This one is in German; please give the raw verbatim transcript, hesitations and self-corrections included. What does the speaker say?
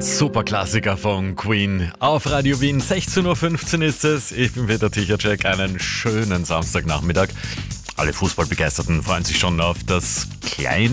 Superklassiker von Queen auf Radio Wien. sechzehn Uhr fünfzehn ist es. Ich bin Peter Tichacek. Einen schönen Samstagnachmittag. Alle Fußballbegeisterten freuen sich schon auf das kleine